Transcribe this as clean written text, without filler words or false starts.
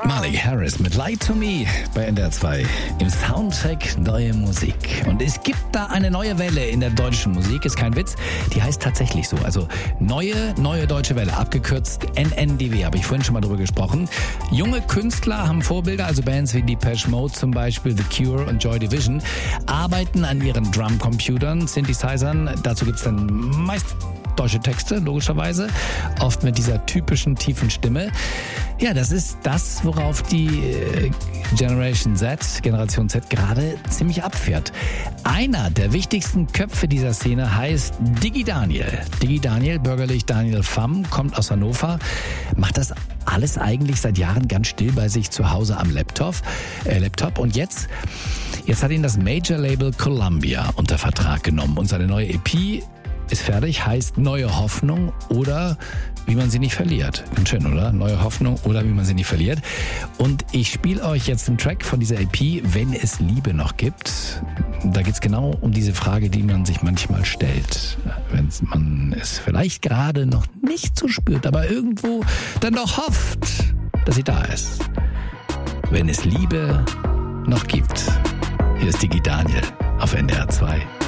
Marley Harris mit Lie to Me bei NDR 2 im Soundtrack Neue Musik. Und es gibt da eine neue Welle in der deutschen Musik, ist kein Witz, die heißt tatsächlich so. Also neue deutsche Welle, abgekürzt NNDW, habe ich vorhin schon mal drüber gesprochen. Junge Künstler haben Vorbilder, also Bands wie Depeche Mode zum Beispiel, The Cure und Joy Division, arbeiten an ihren Drumcomputern, Synthesizern. Dazu gibt's dann meist deutsche Texte, logischerweise, oft mit dieser typischen tiefen Stimme. Ja, das ist das, worauf die Generation Z gerade ziemlich abfährt. Einer der wichtigsten Köpfe dieser Szene heißt Diggi Daniel. Diggi Daniel, bürgerlich Daniel Pham, kommt aus Hannover, macht das alles eigentlich seit Jahren ganz still bei sich zu Hause am Laptop. Und jetzt hat ihn das Major-Label Columbia unter Vertrag genommen und seine neue EP ist fertig, heißt Neue Hoffnung oder wie man sie nicht verliert. Ganz schön, oder? Neue Hoffnung oder wie man sie nicht verliert. Und ich spiele euch jetzt einen Track von dieser EP, Wenn es Liebe noch gibt. Da geht's genau um diese Frage, die man sich manchmal stellt. Wenn man es vielleicht gerade noch nicht so spürt, aber irgendwo dann doch hofft, dass sie da ist. Wenn es Liebe noch gibt. Hier ist Diggi Daniel auf NDR 2.